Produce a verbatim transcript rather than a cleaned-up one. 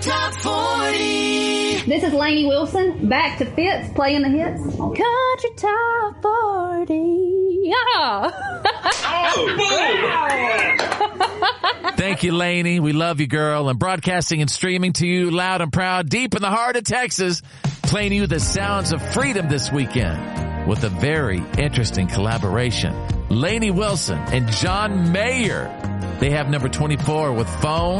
Top forty. This is Lainey Wilson, back to Fitz, playing the hits on Country Top forty. Yeah. Oh, thank you, Lainey. We love you, girl. And broadcasting and streaming to you loud and proud, deep in the heart of Texas, playing you the sounds of freedom this weekend with a very interesting collaboration. Lainey Wilson and John Mayer. They have number twenty-four with Phone.